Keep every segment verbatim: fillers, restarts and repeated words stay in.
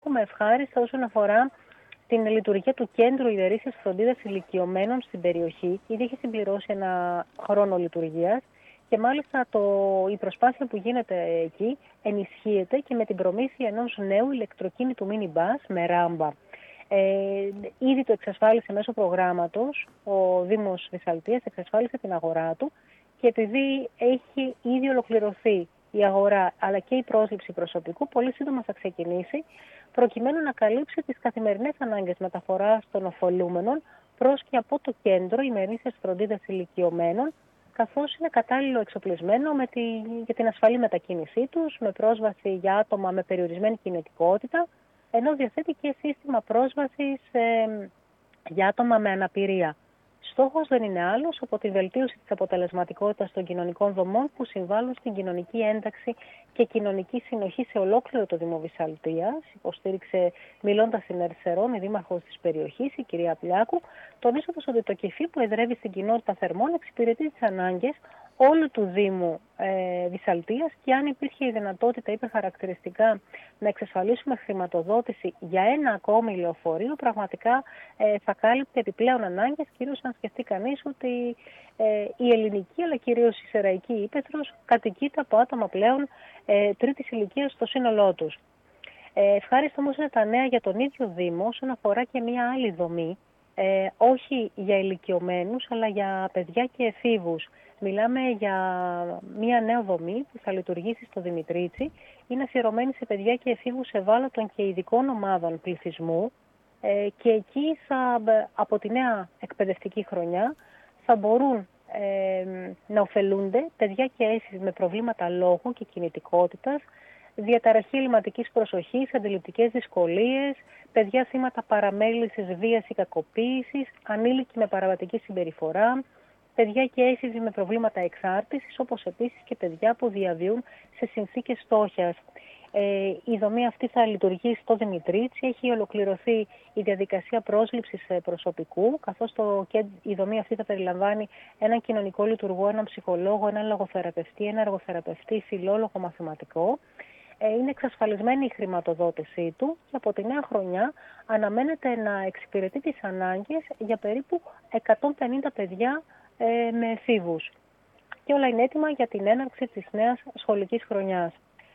απαντήσουμε ευχάριστα όσον αφορά την λειτουργία του Κέντρου Ημερήσιας Φροντίδας Ηλικιωμένων στην περιοχή. Ήδη έχει συμπληρώσει ένα χρόνο λειτουργίας και μάλιστα το, η προσπάθεια που γίνεται εκεί ενισχύεται και με την προμήθεια ενός νέου ηλεκτροκίνητου mini-bus με ράμπα. Ε, ήδη το εξασφάλισε μέσω προγράμματος, ο Δήμος Βυσσαλτίας εξασφάλισε την αγορά του και επειδή έχει ήδη ολοκληρωθεί η αγορά αλλά και η πρόσληψη προσωπικού, πολύ σύντομα θα ξεκινήσει προκειμένου να καλύψει τις καθημερινές ανάγκες μεταφοράς των ωφελούμενων προς και από το Κέντρο Ημερήσιας Φροντίδας Ηλικιωμένων, καθώς είναι κατάλληλο εξοπλισμένο με τη, για την ασφαλή μετακίνησή τους, με πρόσβαση για άτομα με περιορισμένη κινητικότητα, ενώ διαθέτει και σύστημα πρόσβασης ε, για άτομα με αναπηρία. Στόχος δεν είναι άλλος από τη βελτίωση της αποτελεσματικότητας των κοινωνικών δομών που συμβάλλουν στην κοινωνική ένταξη και κοινωνική συνοχή σε ολόκληρο το Δήμο Βυσσαλτίας, υποστήριξε μιλώντας στην Ερσερών η δήμαρχος της περιοχής, η κυρία Πλιάκου, τονίζοντας ότι το ΚΕΦΙ που εδρεύει στην κοινότητα Θερμών εξυπηρετεί τις ανάγκες όλου του Δήμου ε, Βυσσαλτίας και αν υπήρχε η δυνατότητα, είπε χαρακτηριστικά, να εξασφαλίσουμε χρηματοδότηση για ένα ακόμη λεωφορείο, πραγματικά ε, θα κάλυπτε επιπλέον ανάγκες, κυρίως αν σκεφτεί κανείς ότι ε, η ελληνική αλλά κυρίως η σεραϊκή ύπαιθρος κατοικείται από άτομα πλέον ε, τρίτης ηλικίας στο σύνολό τους. Ε, ευχάριστο όμως είναι τα νέα για τον ίδιο Δήμο όσον αφορά και μια άλλη δομή, ε, όχι για ηλικιωμένους αλλά για παιδιά και εφήβους. Μιλάμε για μια νέα δομή που θα λειτουργήσει στο Δημητρίτσι. Είναι αφιερωμένη σε παιδιά και εφήβους ευάλωτων και ειδικών ομάδων πληθυσμού ε, και εκεί θα, από τη νέα εκπαιδευτική χρονιά θα μπορούν ε, να ωφελούνται παιδιά και έφηβοι με προβλήματα λόγου και κινητικότητας, διαταραχή ελλειμματικής προσοχής, αντιληπτικές δυσκολίες, παιδιά θύματα παραμέλησης, βίας ή κακοποίησης, ανήλικοι με παραβατική συμπεριφορά, παιδιά και έφηβοι με προβλήματα εξάρτησης, όπως επίσης και παιδιά που διαβιούν σε συνθήκες φτώχειας. Ε, η δομή αυτή θα λειτουργήσει στο Δημητρίτσι, έχει ολοκληρωθεί η διαδικασία πρόσληψης προσωπικού, καθώς το, η δομή αυτή θα περιλαμβάνει έναν κοινωνικό λειτουργό, έναν ψυχολόγο, έναν λογοθεραπευτή, έναν εργοθεραπευτή, φιλόλογο, μαθηματικό. Είναι εξασφαλισμένη η χρηματοδότησή του και από τη νέα χρονιά αναμένεται να εξυπηρετεί τις ανάγκες για περίπου εκατόν πενήντα παιδιά ε, με εφήβους. Και όλα είναι έτοιμα για την έναρξη της νέας σχολικής χρονιάς.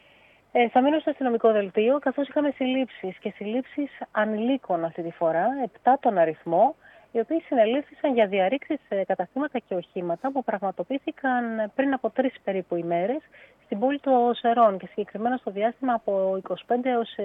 Ε, θα μείνω στο αστυνομικό δελτίο, καθώς είχαμε συλλήψεις και συλλήψεις ανηλίκων αυτή τη φορά, επτά τον αριθμό, οι οποίοι συνελήφθησαν για διαρρήξεις σε καταστήματα και οχήματα που πραγματοποιήθηκαν πριν από τρεις περίπου ημέρες στην πόλη των Σερών και συγκεκριμένα στο διάστημα από είκοσι πέντε έως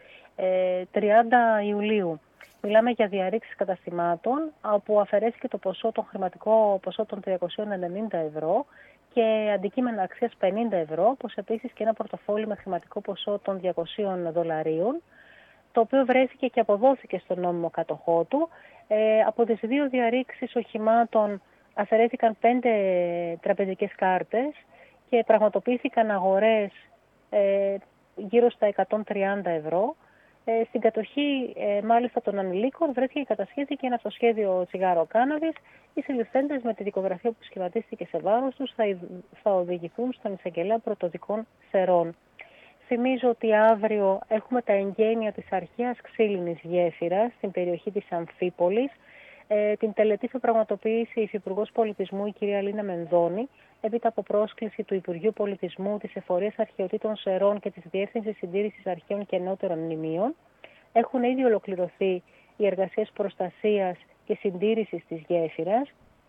τριάντα Ιουλίου. Μιλάμε για διαρρήξεις καταστημάτων, όπου αφαιρέθηκε το ποσό, το χρηματικό ποσό των τριακόσια ενενήντα ευρώ και αντικείμενα αξίας πενήντα ευρώ, όπως επίσης και ένα πορτοφόλι με χρηματικό ποσό των διακοσίων δολαρίων, το οποίο βρέθηκε και αποδόθηκε στον νόμιμο κατοχό του. Ε, από τις δύο διαρρήξεις οχημάτων αφαιρέθηκαν πέντε τραπεζικές κάρτες και πραγματοποιήθηκαν αγορές ε, γύρω στα εκατόν τριάντα ευρώ. Ε, στην κατοχή ε, μάλιστα των ανηλίκων βρέθηκε κατασχέθηκε και ένα αυτοσχέδιο τσιγάρο κάναβης. Οι συλληφθέντες με τη δικογραφία που σχηματίστηκε σε βάρος τους θα, θα οδηγηθούν στον εισαγγελέα πρωτοδικών Σερών. Θυμίζω ότι αύριο έχουμε τα εγγένεια της αρχαίας ξύλινης γέφυρας στην περιοχή της Αμφίπολης. Ε, την τελετή θα πραγματοποιήσει η Υφυπουργός Πολιτισμού, η κυρία Λίνα Μενδώνη, έπειτα από πρόσκληση του Υπουργείου Πολιτισμού, της Εφορίας Αρχαιοτήτων Σερών και της Διεύθυνσης Συντήρησης Αρχαίων και Νεότερων Μνημείων. Έχουν ήδη ολοκληρωθεί οι εργασίες προστασίας και συντήρησης της γέφυρας.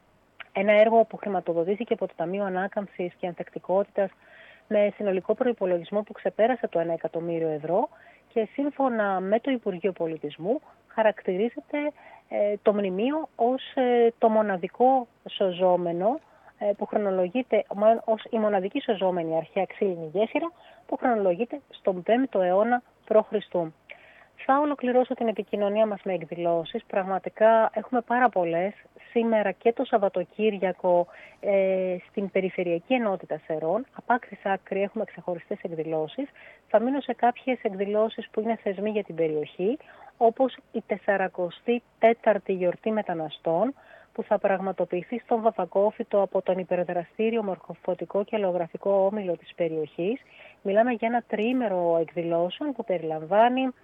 Ένα έργο που χρηματοδοτήθηκε από το Ταμείο Ανάκαμψης και Ανθεκτικότητας με συνολικό προϋπολογισμό που ξεπέρασε το ένα εκατομμύριο ευρώ και σύμφωνα με το Υπουργείο Πολιτισμού χαρακτηρίζεται ε, το μνημείο ως ε, το μοναδικό σωζόμενο ε, που χρονολογείται, μάλλον ως η μοναδική σωζόμενη αρχαία ξύλινη γέφυρα που χρονολογείται στον πέμπτο αιώνα προ Χριστού. Θα ολοκληρώσω την επικοινωνία μας με εκδηλώσεις. Πραγματικά έχουμε πάρα πολλές. Σήμερα και το Σαββατοκύριακο ε, στην Περιφερειακή Ενότητα Σερών. Από άκρη σ' άκρη έχουμε ξεχωριστές εκδηλώσεις. Θα μείνω σε κάποιες εκδηλώσεις που είναι θεσμοί για την περιοχή, όπως η τεσσαρακοστή τέταρτη Γιορτή Μεταναστών, που θα πραγματοποιηθεί στον Βαβακόφυτο από τον υπερδραστήριο μορφωτικό και αλλογραφικό όμιλο της περιοχής. Μιλάμε για ένα τριήμερο εκδηλώσεων που περιλαμβάνει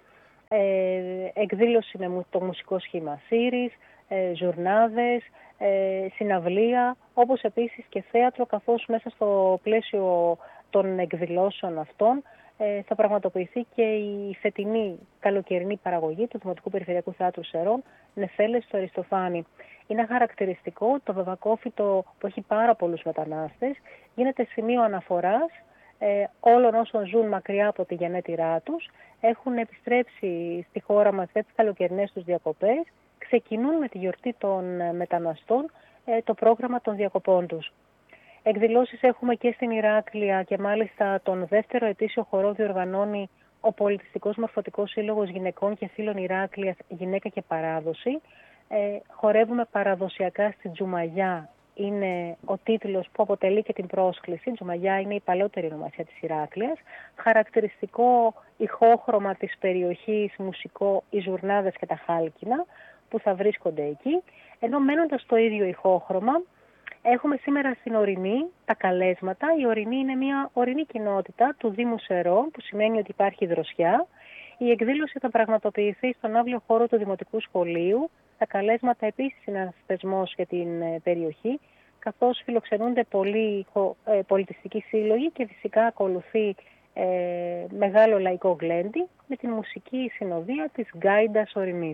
ε, εκδήλωση με το μουσικό σχήμα Σύρις, ε, ζουρνάδες, ε, συναυλία, όπως επίσης και θέατρο, καθώς μέσα στο πλαίσιο των εκδηλώσεων αυτών ε, θα πραγματοποιηθεί και η φετινή καλοκαιρινή παραγωγή του Δημοτικού Περιφερειακού Θεάτρου Σερών, Νεφέλες στο Αριστοφάνη. Είναι χαρακτηριστικό το βεβακόφυτο που έχει πάρα πολλούς μετανάστες, γίνεται σημείο αναφοράς ε, όλων όσων ζουν μακριά από τη γενέτειρά τους, έχουν επιστρέψει στη χώρα μας για τις καλοκαιρινές τους διακοπές, ξεκινούν με τη γιορτή των μεταναστών ε, το πρόγραμμα των διακοπών τους. Εκδηλώσεις έχουμε και στην Ηράκλεια και μάλιστα τον δεύτερο ετήσιο χορό διοργανώνει ο Πολιτιστικός Μορφωτικός Σύλλογος Γυναικών και Φίλων Ηράκλειας Γυναίκα και Παράδοση. Ε, χορεύουμε παραδοσιακά στη Τζουμαγιά, είναι ο τίτλος που αποτελεί και την πρόσκληση. Τζουμαγιά είναι η παλαιότερη ονομασία της Ηράκλειας. Χαρακτηριστικό ηχόχρωμα της περιοχής, μουσικό, οι ζουρνάδες και τα χάλκινα που θα βρίσκονται εκεί. Ενώ μένοντας στο ίδιο ηχόχρωμα, έχουμε σήμερα στην Ορεινή τα καλέσματα. Η Ορεινή είναι μια ορεινή κοινότητα του Δήμου Σερών, που σημαίνει ότι υπάρχει δροσιά. Η εκδήλωση θα πραγματοποιηθεί στον αύλιο χώρο του Δημοτικού Σχολείου. Τα καλέσματα επίσης είναι ένας θεσμός για την περιοχή, καθώς φιλοξενούνται πολλοί πολιτιστικοί σύλλογοι και φυσικά ακολουθεί ε, μεγάλο λαϊκό γλέντι με την μουσική συνοδεία της Γκάιντας Ορεινής.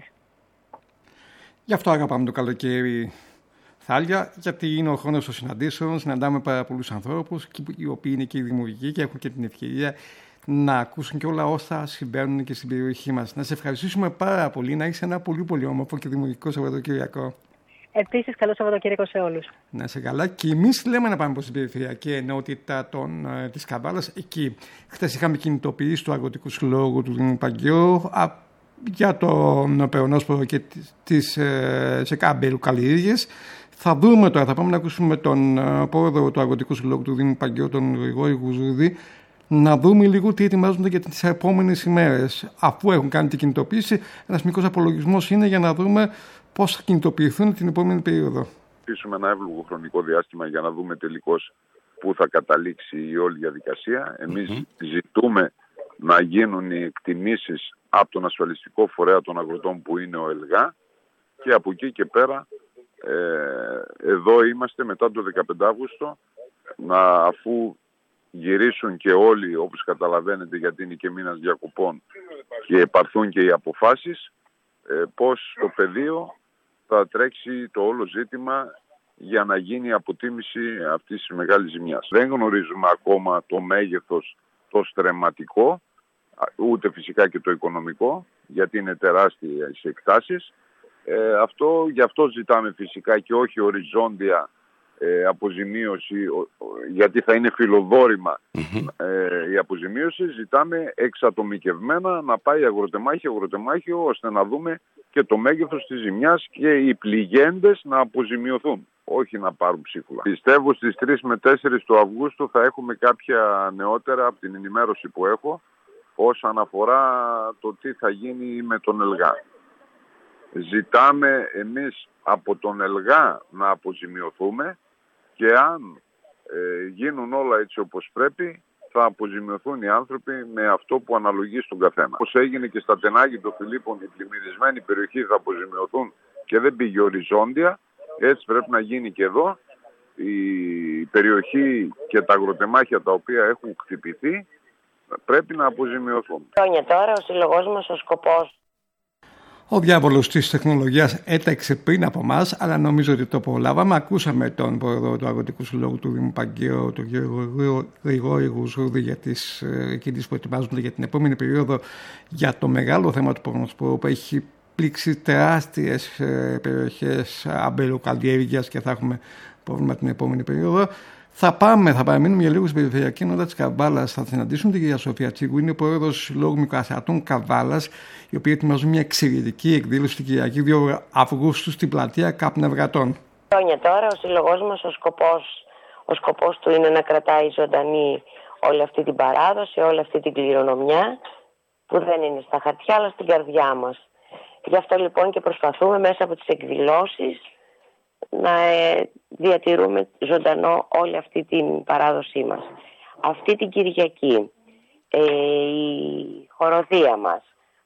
Γι' αυτό αγαπάμε το καλοκαίρι, Θάλια, γιατί είναι ο χρόνος των συναντήσεων, συναντάμε πάρα πολλούς ανθρώπους, οι οποίοι είναι και οι δημιουργοί και έχουν και την ευκαιρία να ακούσουν και όλα όσα συμβαίνουν και στην περιοχή μας. Να σε ευχαριστήσουμε πάρα πολύ, να έχεις ένα πολύ πολύ όμορφο και δημιουργικό Σαββατοκύριακο. Επίσης, καλό Σαββατοκύριακο σε όλους. Να είσαι καλά. Και εμείς λέμε να πάμε προς την περιφερειακή ενότητα των, ε, της Καβάλας. Εκεί χθες είχαμε κινητοποιήσει το Αγροτικού Συλλόγου του Δήμου Παγκαίου για τον περονόσπορο και τις ε, σε κάμπελου καλλιέργειες. Θα δούμε τώρα, θα πάμε να ακούσουμε τον ε, πρόεδρο του Αγροτικού Συλλόγου του Δήμου Παγκαίου, τον Γρηγόρη Γουζούδη, να δούμε λίγο τι ετοιμάζονται για τις επόμενες ημέρες. Αφού έχουν κάνει την κινητοποίηση, ένας μικρός απολογισμός είναι για να δούμε πώς θα κινητοποιηθούν την επόμενη περίοδο. Αφήσουμε ένα εύλογο χρονικό διάστημα για να δούμε τελικώς πού θα καταλήξει η όλη διαδικασία. Εμείς mm-hmm. ζητούμε να γίνουν οι εκτιμήσεις από τον ασφαλιστικό φορέα των αγροτών που είναι ο ΕΛΓΑ και από εκεί και πέρα ε, εδώ είμαστε μετά το δεκαπέντε Αυγούστου, να, αφού γυρίσουν και όλοι, όπως καταλαβαίνετε, γιατί είναι και μήνας διακοπών και επαρθούν και οι αποφάσεις, ε, πώς το πεδίο θα τρέξει το όλο ζήτημα για να γίνει η αποτίμηση αυτής της μεγάλης ζημιάς. Δεν γνωρίζουμε ακόμα το μέγεθος το στρεμματικό, ούτε φυσικά και το οικονομικό, γιατί είναι τεράστιες εκτάσεις. Ε, αυτό, γι' αυτό ζητάμε φυσικά και όχι οριζόντια ε, αποζημίωση, γιατί θα είναι φιλοδόρημα mm-hmm. ε, η αποζημίωση. Ζητάμε εξατομικευμένα να πάει αγροτεμάχιο, αγροτεμάχιο, ώστε να δούμε και το μέγεθος της ζημιάς και οι πληγέντες να αποζημιωθούν, όχι να πάρουν ψίχουλα. Πιστεύω στις τρεις με τέσσερις του Αυγούστου θα έχουμε κάποια νεότερα από την ενημέρωση που έχω όσον αφορά το τι θα γίνει με τον ΕΛΓΑ. Ζητάμε εμείς από τον ΕΛΓΑ να αποζημιωθούμε και αν ε, γίνουν όλα έτσι όπως πρέπει, θα αποζημιωθούν οι άνθρωποι με αυτό που αναλογεί στον καθένα. Όπως έγινε και στα Τενάγη των Φιλίππων, η πλημμυρισμένη περιοχή θα αποζημιωθούν και δεν πήγε οριζόντια, έτσι πρέπει να γίνει και εδώ. Η περιοχή και τα αγροτεμάχια τα οποία έχουν χτυπηθεί πρέπει να αποζημιωθούν. Χρόνια τώρα ο σύλλογός μας, ο σκοπός. Ο διάβολος της τεχνολογίας έταξε πριν από εμάς, αλλά νομίζω ότι το προλάβαμε. Ακούσαμε τον πρόεδρο του Αγροτικού Συλλόγου του Δήμου Παγκαίου, τον κύριο Γρηγόρη Γουζούδη, για τις κινήσεις που ετοιμάζονται για την επόμενη περίοδο, για το μεγάλο θέμα του πορνοσπόρου που έχει πλήξει τεράστιες περιοχές αμπελοκαλλιέργειας και θα έχουμε πρόβλημα την επόμενη περίοδο. Θα πάμε, θα παραμείνουμε για λίγο στην περιφερειακή ενότητα της Καβάλας. Θα συναντήσουμε την κυρία Σοφία Τσίγκου, είναι πρόεδρος του Συλλόγου Μικροαστεατών Καβάλας, η οποία ετοιμαζούν μια εξαιρετική εκδήλωση την Κυριακή δύο Αυγούστου στην πλατεία Καπνευρατών. Χρόνια τώρα ο σύλλογός μας, ο σκοπός, ο σκοπός του είναι να κρατάει ζωντανή όλη αυτή την παράδοση, όλη αυτή την κληρονομιά που δεν είναι στα χαρτιά αλλά στην καρδιά μας. Γι' αυτό λοιπόν και προσπαθούμε μέσα από τις εκδηλώσεις να διατηρούμε ζωντανό όλη αυτή την παράδοσή μας. Αυτή την Κυριακή ε, η χοροδία μας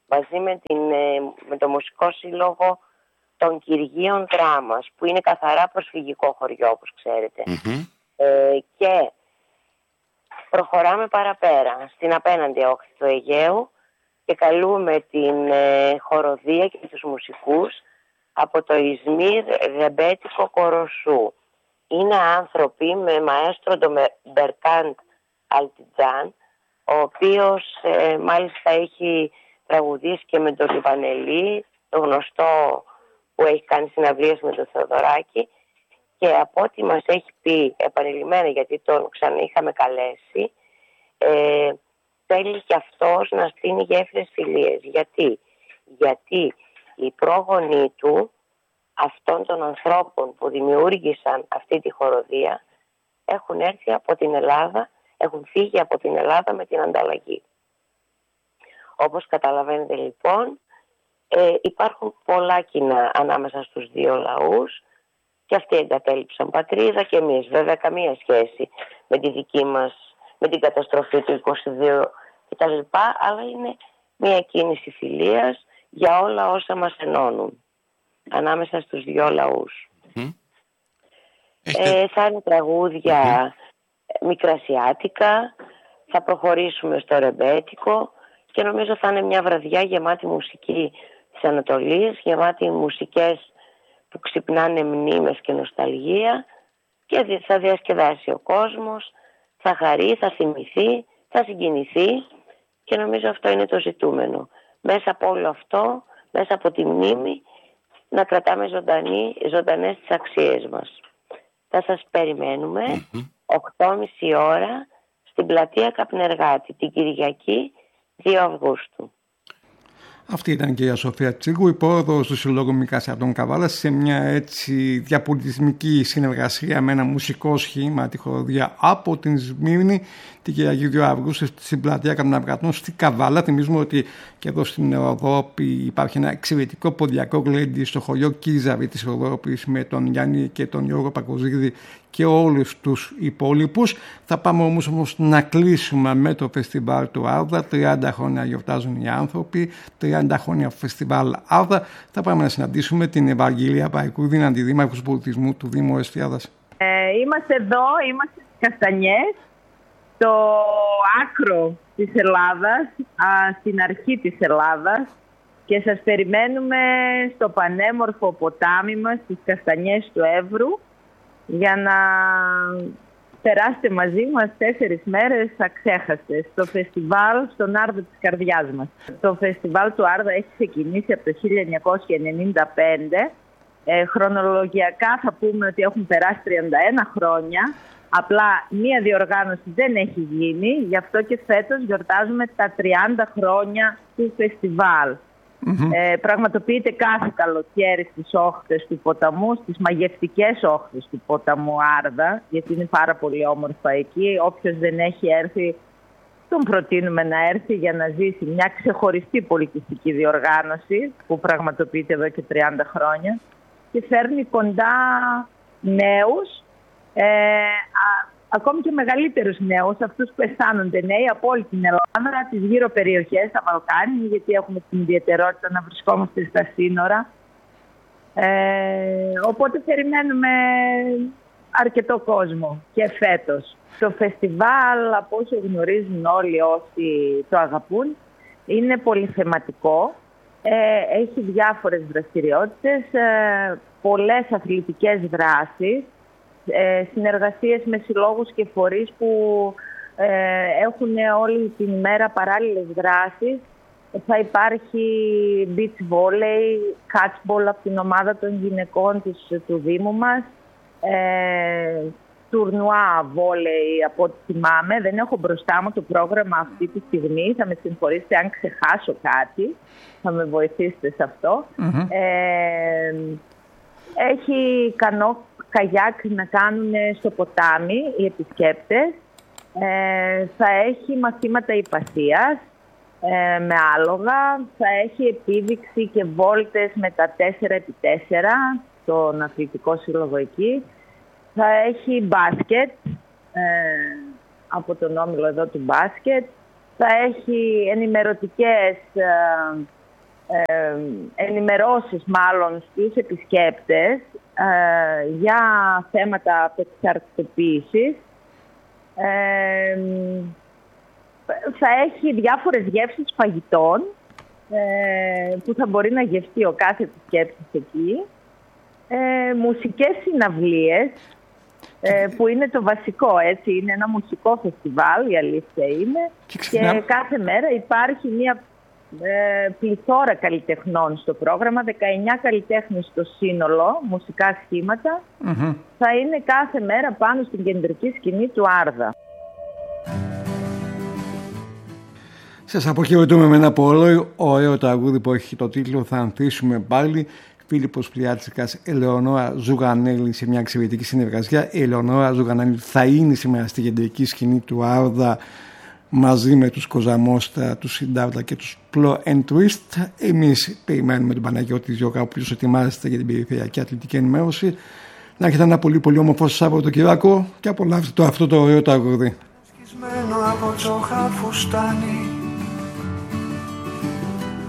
μαζί με, την, με το Μουσικό Σύλλογο των Κυργίων Δράμας, που είναι καθαρά προσφυγικό χωριό, όπως ξέρετε. Mm-hmm. Ε, και προχωράμε παραπέρα, στην απέναντι όχθη του Αιγαίου, και καλούμε την ε, χοροδία και τους μουσικούς από το Ισμύρ Ρεμπέτικο Κοροσού. Είναι άνθρωποι με μαέστρο τον Μπερκάντ Αλτιτζάν, ο οποίος ε, μάλιστα έχει τραγουδήσει και με τον Λιβανελή, το γνωστό που έχει κάνει συναυλίες με τον Θεοδωράκη, και από ό,τι μας έχει πει επανειλημμένα, γιατί τον ξαναείχαμε καλέσει, ε, θέλει και αυτός να στείλει γέφυρες φιλίες. Γιατί? Γιατί οι πρόγονοι του, αυτών των ανθρώπων που δημιούργησαν αυτή τη χοροδία, έχουν έρθει από την Ελλάδα, έχουν φύγει από την Ελλάδα με την ανταλλαγή. Όπως καταλαβαίνετε λοιπόν, ε, υπάρχουν πολλά κοινά ανάμεσα στους δύο λαούς, και αυτοί εγκατέλειψαν πατρίδα και εμείς. Βέβαια καμία σχέση με τη δική μας, με την καταστροφή του είκοσι δύο κτλ. Αλλά είναι μια κίνηση φιλίας για όλα όσα μας ενώνουν ανάμεσα στους δύο λαούς. Mm. Ε, θα είναι τραγούδια mm. μικρασιάτικα, θα προχωρήσουμε στο ρεμπέτικο και νομίζω θα είναι μια βραδιά γεμάτη μουσική της Ανατολής, γεμάτη μουσικές που ξυπνάνε μνήμες και νοσταλγία, και θα διασκεδάσει ο κόσμος, θα χαρεί, θα θυμηθεί, θα συγκινηθεί, και νομίζω αυτό είναι το ζητούμενο. Μέσα από όλο αυτό, μέσα από τη μνήμη, να κρατάμε ζωντανή, ζωντανές τις αξίες μας. Θα σας περιμένουμε mm-hmm. οκτώ και μισή ώρα στην πλατεία Καπνεργάτη, την Κυριακή δύο Αυγούστου. Αυτή ήταν και η Σοφία Τσίγκου, υπόροδος του Συλλόγου Μικρασιατών Καβάλας, σε μια έτσι διαπολιτισμική συνεργασία με ένα μουσικό σχήμα, τη χοροδία από την Σμύρνη, την Κυριακή δύο Αυγούστου στην πλατεία Καπνεργάτων στη Καβάλα. Θυμίζουμε ότι και εδώ στην Ευρώπη υπάρχει ένα εξαιρετικό ποδιακό γλέντι στο χωριό Κίζαρη της Ευρώπης με τον Γιάννη και τον Γιώργο Πακοζίδη και όλους τους υπόλοιπους. Θα πάμε όμως, όμως να κλείσουμε με το φεστιβάλ του Άρδα. τριάντα χρόνια γιορτάζουν οι άνθρωποι, τριάντα χρόνια φεστιβάλ Άρδα. Θα πάμε να συναντήσουμε την Ευαγγελία Παϊκούδη, αντιδήμαρχος πολιτισμού του Δήμου Εστιάδας. Ε, είμαστε εδώ, είμαστε στις Καστανιές, στο άκρο της Ελλάδας, α, στην αρχή της Ελλάδας, και σας περιμένουμε στο πανέμορφο ποτάμι μας, στις Καστανιές του Εύρου, για να περάσετε μαζί μας τέσσερις μέρες αξέχαστες στο φεστιβάλ στον Άρδο της καρδιάς μας. Το φεστιβάλ του Άρδα έχει ξεκινήσει από το χίλια εννιακόσια ενενήντα πέντε. Ε, χρονολογιακά θα πούμε ότι έχουν περάσει τριάντα ένα χρόνια. Απλά μία διοργάνωση δεν έχει γίνει, γι' αυτό και φέτος γιορτάζουμε τα τριάντα χρόνια του φεστιβάλ. Mm-hmm. Ε, πραγματοποιείται κάθε καλοκαίρι στις όχθες του ποταμού, στις μαγευτικές όχθες του ποταμού Άρδα, γιατί είναι πάρα πολύ όμορφα εκεί. Όποιος δεν έχει έρθει, τον προτείνουμε να έρθει για να ζήσει μια ξεχωριστή πολιτιστική διοργάνωση που πραγματοποιείται εδώ και τριάντα χρόνια και φέρνει κοντά νέους, ε, α, ακόμη και μεγαλύτερους νέους, αυτούς που αισθάνονται νέοι από όλη την Ελλάδα, τις γύρω περιοχές, στα Βαλκάνια, γιατί έχουμε την ιδιαιτερότητα να βρισκόμαστε στα σύνορα. Ε, οπότε περιμένουμε αρκετό κόσμο και φέτος. Το φεστιβάλ, από όσο γνωρίζουν όλοι όσοι το αγαπούν, είναι πολυθεματικό. Ε, έχει διάφορες δραστηριότητες, ε, πολλές αθλητικές δράσεις, ε, συνεργασίες με συλλόγους και φορείς που ε, έχουν όλη την ημέρα παράλληλες δράσεις. Θα υπάρχει beach volley, catchball από την ομάδα των γυναικών της, του Δήμου μας, ε, τουρνουά βόλεϊ από ό,τι θυμάμαι. Δεν έχω μπροστά μου το πρόγραμμα αυτή τη στιγμή. Θα με συγχωρήσετε αν ξεχάσω κάτι. Θα με βοηθήσετε σε αυτό. Mm-hmm. Ε, έχει κανό καγιάκ να κάνουν στο ποτάμι οι επισκέπτες. Ε, θα έχει μαθήματα υπασίας ε, με άλογα. Θα έχει επίδειξη και βόλτες με τα τέσσερα επί τέσσερα στον αθλητικό σύλλογο εκεί. Θα έχει μπάσκετ ε, από τον όμιλο εδώ του μπάσκετ. Θα έχει ενημερωτικές ε, ε, ενημερώσεις μάλλον στους επισκέπτες ε, για θέματα απεξαρτητοποίησης. Ε, θα έχει διάφορες γεύσεις φαγητών ε, που θα μπορεί να γευτεί ο κάθε επισκέπτης εκεί. Ε, μουσικές συναυλίες, ε, που είναι το βασικό, έτσι, είναι ένα μουσικό φεστιβάλ, η αλήθεια είναι. Και, και κάθε μέρα υπάρχει μια ε, πληθώρα καλλιτεχνών στο πρόγραμμα, δεκαεννιά καλλιτέχνες στο σύνολο, μουσικά σχήματα, mm-hmm. θα είναι κάθε μέρα πάνω στην κεντρική σκηνή του Άρδα. Σας αποχαιρετούμε με ένα πολύ ωραίο τραγούδι που έχει το τίτλο «Θα ανθίσουμε πάλι». Φίλιππος Πλιάτσικας, Ελεονόρα Ζουγανέλη σε μια εξαιρετική συνεργασία. Η Ελεονόρα Ζουγανέλη θα είναι σήμερα στη κεντρική σκηνή του Άρδα μαζί με τους Κοζαμόστρα, τους Συντάρτα και τους Πλο and Twist. Εμείς περιμένουμε τον Παναγιώτη Ζιώκα, ο οποίος ετοιμάζεται για την περιφερειακή αθλητική ενημέρωση. Να έχετε ένα πολύ πολύ όμορφο Σαββατοκυριακό και απολαύστε το αυτό το ωραίο τραγούδι. Από το χαφουστάνι